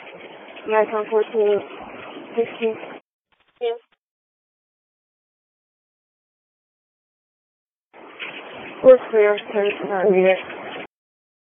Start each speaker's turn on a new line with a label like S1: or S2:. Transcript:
S1: American 14, 15. Yes. We're clear, 30 centimeters.